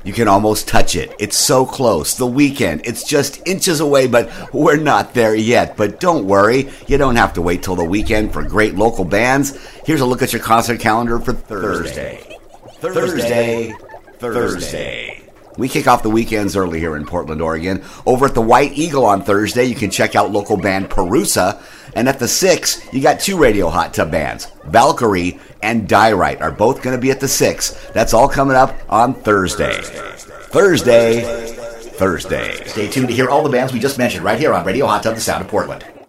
You can almost touch it. It's so close. The Weeknd. It's just inches away, but we're not there yet. But don't worry. You don't have to wait till the weekend for great local bands. Here's a look at your concert calendar for Thursday. We kick off the weekends early here in Portland, Oregon. Over at the White Eagle on Thursday, you can check out local band Perusa. And at the 6, you got 2 radio hot tub bands. Valkyrie and Diorite are both going to be at the 6. That's all coming up on Thursday. Stay tuned to hear all the bands we just mentioned right here on Radio Hot Tub, the Sound of Portland.